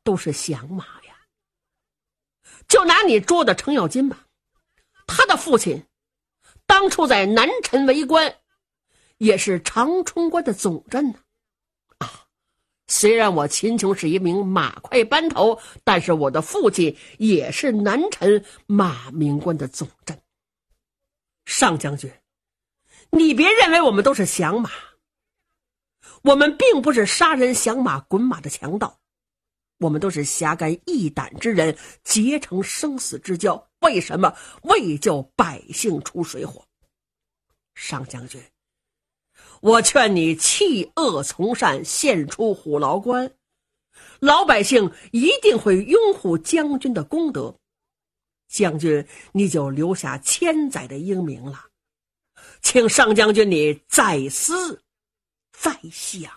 都是响马呀。就拿你捉的程咬金吧，他的父亲当初在南陈为官，也是长春关的总镇呢。虽然我秦琼是一名马快班头，但是我的父亲也是南陈马明关的总镇。上将军，你别认为我们都是响马，我们并不是杀人响马滚马的强盗，我们都是侠肝义胆之人，结成生死之交。为什么？为救百姓出水火。上将军，我劝你弃恶从善，献出虎牢关，老百姓一定会拥护将军的功德，将军你就留下千载的英名了。请上将军你再思再想。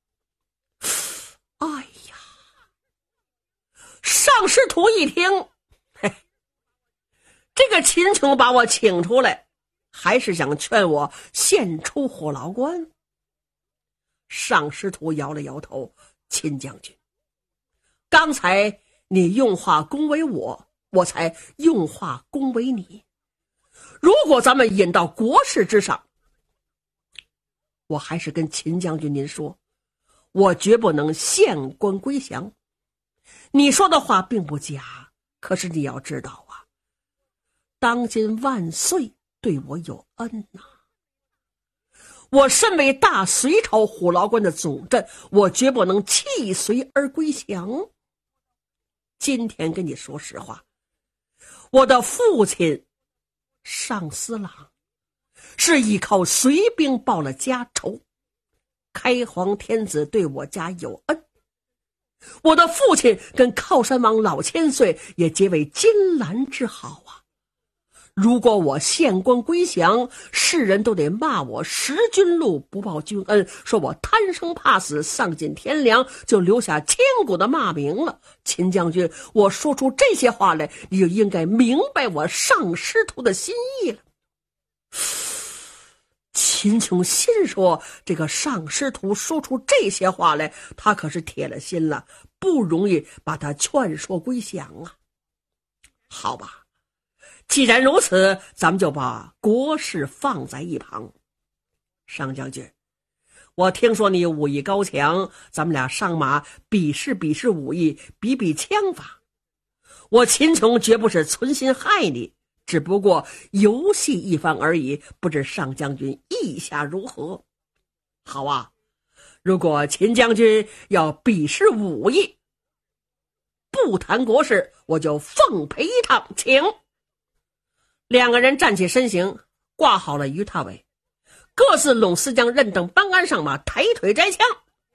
哎呀，上师徒一听，这个秦琼把我请出来，还是想劝我献出虎牢关。上师徒摇了摇头，秦将军，刚才你用话恭维我，我才用话恭维你。如果咱们引到国事之上，我还是跟秦将军您说，我绝不能献官归降。你说的话并不假，可是你要知道啊，当今万岁对我有恩呐。我身为大隋朝虎牢关的总镇，我绝不能弃隋而归降。今天跟你说实话，我的父亲上司郎是依靠隋兵报了家仇，开皇天子对我家有恩，我的父亲跟靠山王老千岁也结为金兰之好啊。如果我献官归降，世人都得骂我识君禄不报君恩，说我贪生怕死丧尽天良，就留下千古的骂名了。秦将军，我说出这些话来，你就应该明白我上师徒的心意了。秦琼心说，这个上师徒说出这些话来，他可是铁了心了，不容易把他劝说归降啊。好吧，既然如此，咱们就把国事放在一旁。上将军，我听说你武艺高强，咱们俩上马比试比试武艺，比比枪法。我秦琼绝不是存心害你，只不过游戏一番而已，不知上将军意下如何？好啊，如果秦将军要比试武艺，不谈国事，我就奉陪一趟，请。两个人站起身形，挂好了鱼踏尾，各自拢四将认等搬鞍上马，抬腿摘枪。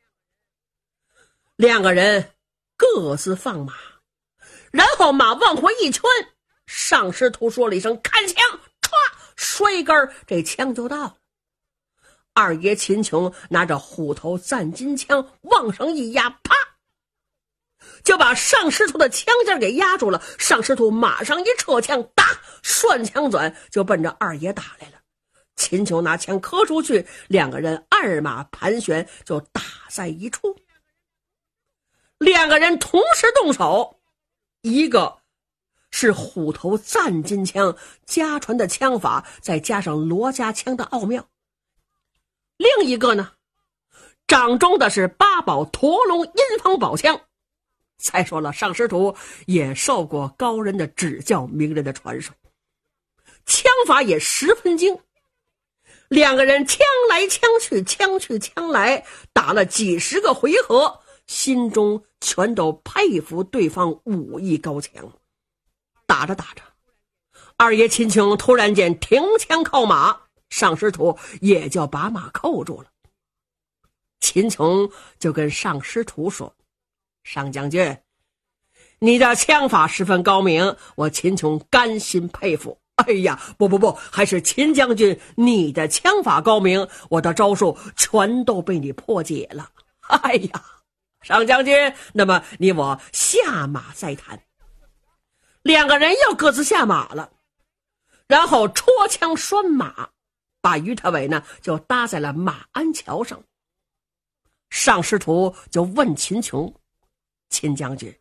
两个人各自放马，然后马往回一圈，上师徒说了一声看枪，歘，摔杆，这枪就到了。二爷秦琼拿着虎头赞金枪往上一压，啪，就把上师徒的枪尖给压住了。上师徒马上一撤枪，打，涮枪转就奔着二爷打来了。秦琼拿枪磕出去，两个人二马盘旋就打在一处。两个人同时动手，一个是虎头赞金枪家传的枪法，再加上罗家枪的奥妙。另一个呢，掌中的是八宝驼龙阴风宝枪。再说了，上师徒也受过高人的指教，名人的传授，枪法也十分精。两个人枪来枪去，枪去枪来，打了几十个回合，心中全都佩服对方武艺高强。打着打着，二爷秦琼突然间停枪靠马，上师徒也就把马扣住了。秦琼就跟上师徒说，上将军，你的枪法十分高明，我秦琼甘心佩服。哎呀，不，还是秦将军你的枪法高明，我的招数全都被你破解了。哎呀，上将军，那么你我下马再谈。两个人又各自下马了，然后戳枪拴马，把于太伟呢就搭在了马鞍桥上。上师徒就问秦琼，秦将军，